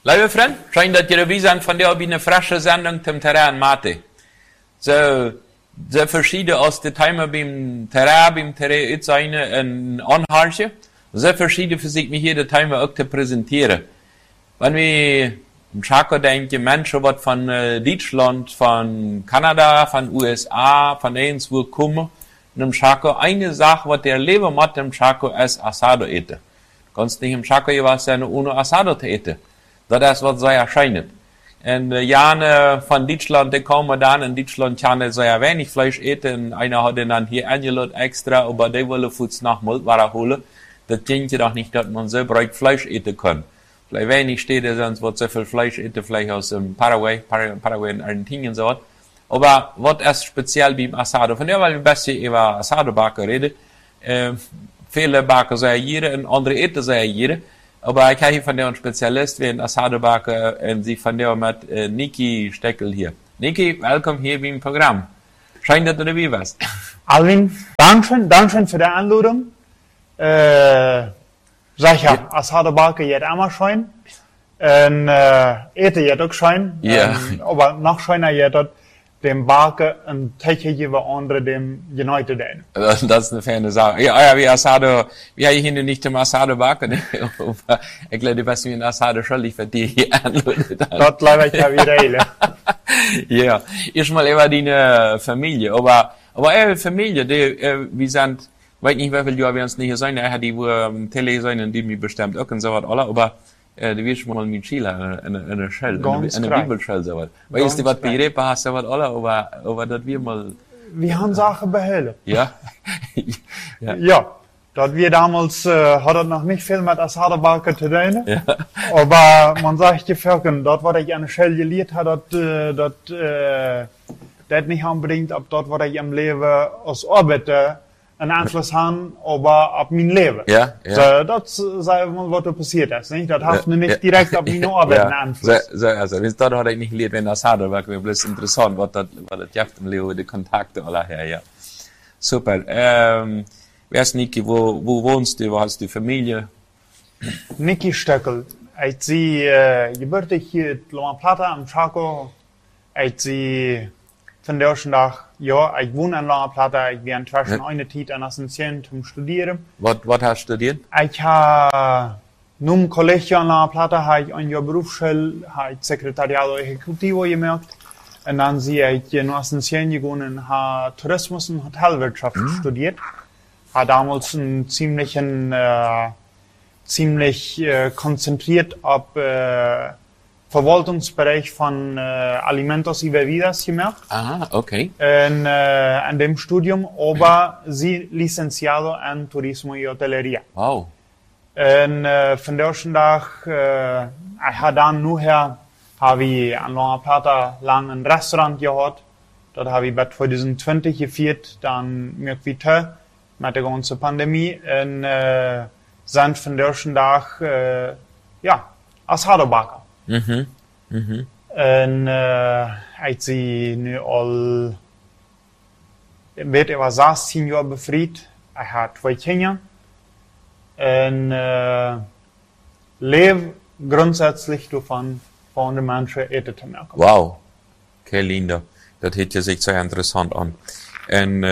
Liebe Freunde, schön, dass ihr dabei seid von der eine frische Sendung zum Terrain Mate. So verschieden aus den Themen beim Terrain ist ein Anharche. So verschieden für sich, mich hier die Themen auch zu präsentieren. Wenn wir im Chaco denken, Menschen, was von Deutschland, von Kanada, von USA, von irgendwo kommen, in dem Chaco, eine Sache, was der Leben macht im Chaco, ist Asado eten. Kannst nicht im Chaco was sein, ohne Asado zu eten. Das ist, was so erscheint. Und Jane von Deutschland, die kommen dann in Deutschland, kann sehr wenig Fleisch eten. Einer hat dann hier eingeladen extra, aber die wollen Fuß nach Moldwara holen. Das denkt ihr doch nicht, dass man so breit Fleisch eten kann. Vielleicht wenig Städte, sonst wird so viel Fleisch eten, vielleicht aus Paraguay und Argentinien so. Aber was ist speziell beim Asado? Von der, weil wir besser über Asado-Backen reden. Viele Backen sehr jeder und andere eten sehr jeder. Aber ich habe von der einen Spezialist, wie ein Asado-Backer, und sie von der mit Niki Steckel hier. Niki, willkommen hier beim Programm. Schön, dass du dabei warst. Alvin, Dankeschön für die Einladung. Sag ja, Asado-Backer jetzt immer schön. Und ete jetzt auch schön. Ja. Aber noch schöner jetzt dem Backen und Technik über andere dem United Day. Das ist eine feine Sache. Ja, wie Asado, wir haben hier nicht im Asado backen. Ich glaube, was mir ein Asado schuldig für die hier anlötet. Dort leider ich ja wieder. Ja, erstmal über deine Familie. Aber Familie, wir sind, weiß nicht, wie viele Jahre wir uns nicht hier sein, die wo Tele sein, die mir bestimmt auch und so was, aber du wirst mal mit Chile in der Schell, in der Bibelschell so was. Weißt du, was bei Repa hast, so was, aber das wir mal. Wir haben Sachen behellen. Ja? Ja. Dort wir damals, hat das noch nicht viel mit Asado-Backen zu tun. Ja. Aber man sagt die Völker, dort, wo ich eine Schell gelehrt habe, das nicht unbedingt, ob dort, wo ich im Leben aus Arbeit einen Einfluss haben, aber auf mein Leben. Ja. So, das sei mal, was da passiert ist, nicht? Das hat nicht direkt auf meine Arbeit einen Einfluss. Also, dort hat ich nicht gelehrt, wenn das Asado war, bloß interessant, was das gibt im Leben, die Kontakte alle her, ja. Super. Wer ist Niki? Wo wohnst du? Wo hast du Familie? Niki Stöckel. Ich sie, gebürtig hier in Loma Plata am Chaco. Ich sie, von der ersten Tag, ja, ich wohne in Loma Plata. Ich bin inzwischen eine Zeit an Asunción zum Studieren. Was hast du studiert? Ich habe, nun im Kollegium in Loma Plata, habe ich ein Jahr Berufsschule, habe ich Sekretariado Ejecutivo gemacht. Und dann sie ich in Asunción gegangen, habe Tourismus und Hotelwirtschaft studiert. Habe damals einen ziemlich konzentriert auf Verwaltungsbereich von Alimentos y Bebidas gemacht. Ah, okay. An dem Studium, aber sie licenciado en Turismo y Hotelería. Wow. Und von der ersten Tag, ich habe dann nachher, habe ich an Loma Plata lang ein Restaurant gehabt. Dort habe ich bei 2020 geführt, dann irgendwie mit der ganzen Pandemie. Und sind von der ersten Tag, ja, Asado-Backer. Mhm. Und ich sie nu al, wird über 16 Jahre befreit. Ich habe 2 Kinder. Und lebe grundsätzlich davon, von den Menschen eten zu merken. Wow. Okay, Linda. Das hört sich sehr interessant an. Und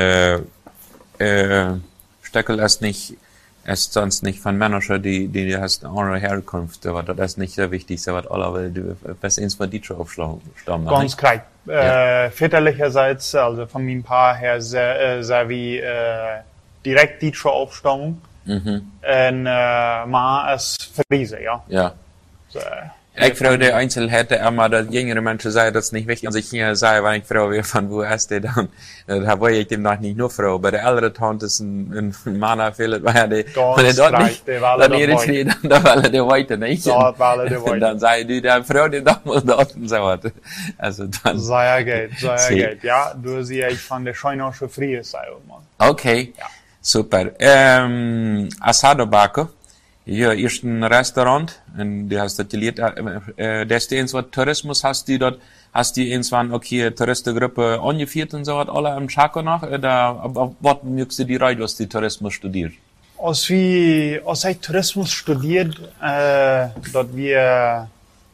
Stöckel ist sonst nicht von Männern, die hast eine andere Herkunft, aber das ist nicht sehr wichtig, so was alle, weil du bist eins von Dietrich aufstammen. Ganz korrekt. Väterlicherseits, also von meinem Paar her, sehr wie direkt Dietrich Aufstammung. Und Ma ist Friese, ja. Ja. So, ich frage die Einzelheiten immer, dass jüngere Menschen sagen, das ist nicht wichtig. Und ich hier sage, wenn ich frage, von wo ist der dann? Da war ich dem noch nicht nur Frau. Bei der älteren Tante ist ein Mann, vielleicht war die, wenn er dort nicht, dann war er der Weite nicht. Dort war er der Weite. Dann sage ich, der Frau, die doch mal dort und so was. Also dann. Sehr gut. Ja, du siehst, ich von der Scheunersche Frie, sei mal. Okay. Ja. Super. Asado-Backer. Ja, erst ein Restaurant, und du hast das gelehrt, das du eins was Tourismus hast du dort, hast du irgendwann auch hier Touristengruppe angeführt und so was alle im Chaco noch, oder was möchtest du die Reihe, was du Tourismus studiert? Als ich Tourismus studiert, dort wir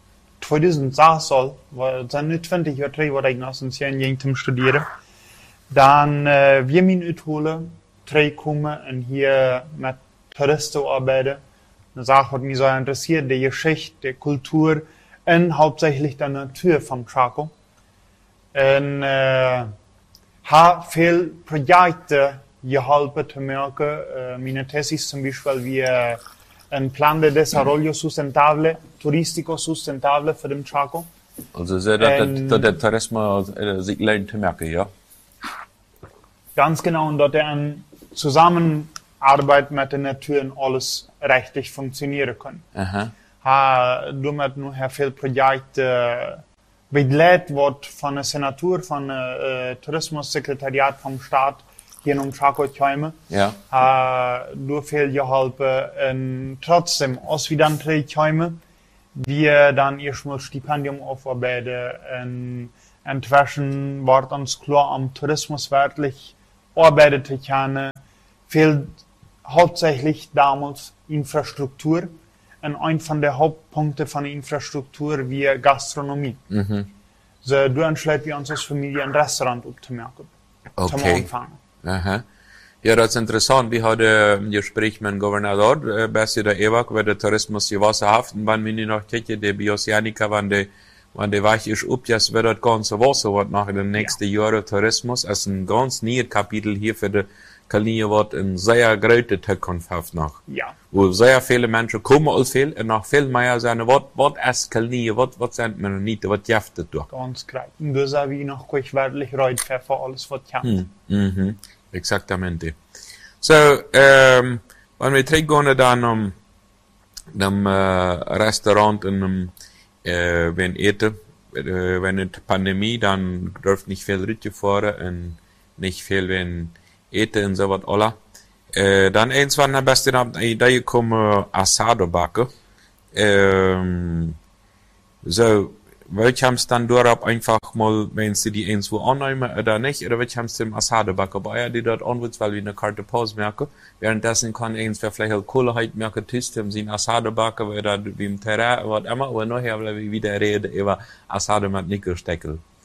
2016 var sen nu 20 år 3 år regna sen sen jag inte studera. Dan wir min uthole 3 kommen und hier mit Touristen arbeiten. Eine Sache, was mich so interessiert, die Geschichte, die Kultur und hauptsächlich die Natur vom Chaco. Und habe viel Projekte geholfen zu merken. Meine Thesis zum Beispiel wie ein Plan de desarrollo sustentable, turístico sustentable für den Chaco. Also so, dass der Tourismus sich lernt zu merken, ja? Ganz genau, und dort eine Zusammenarbeit mit der Natur und alles richtig funktionieren kann. Aha. Damit nu heel veel Projekte begleitet wird von der Senatur, von der Tourismussekretariat vom Staat hier in Chaco Tjöme. Ja. Du viel geholfen und trotzdem, als wir dann drei Tjöme, wir dann erstmal Stipendium aufarbeiten und inzwischen wird uns klar am Tourismus wirklich arbeitet gerne viel hauptsächlich damals Infrastruktur und ein von der Hauptpunkte von der Infrastruktur wie Gastronomie. So du entschließt wir uns als Familie ein Restaurant aufzumerken. Zum Anfang. Aha. Ja, das ist interessant. Wir hatten ein Gespräch mit dem Gouverneur, Bessie der Ewak, über den Tourismus hier wasserhaft, und wenn wir nicht noch tätig, der Bioceanica, wenn der weich ist, das wird das ganze Wasser, was nach den nächsten Jahren Tourismus, als ein ganz neues Kapitel hier für die Kalinie wird in sehr große Zukunft hat noch. Ja. Wo sehr viele Menschen kommen als viel, und noch viel mehr sagen, was ist Kalinie, was sind wir noch nicht, was jaftet durch. Ganz klar. Und das habe ich noch kurz wirklich reut für alles, was kann. Exactamente. So, wenn wir zurückgehen dann Restaurant und wenn wenn die Pandemie, dann dürft nicht viel Rütje fahren und nicht viel wenn eten und so was alle. Dann irgendwann am besten ab die Idee gekommen, Asado backen. So, welche haben es dann dort einfach mal, wenn sie die irgendwo annehmen oder nicht, oder welche haben es dem Asado backen, bei ihr, die dort anwitzt, weil wir eine Karte Pause merken. Währenddessen kann irgendwer vielleicht auch Kohleheit merken, Tüsten, sie ein Asado backen, oder wie im Terrain, was immer, aber nachher, weil wir wieder reden über Asado mit Nickelsteckel.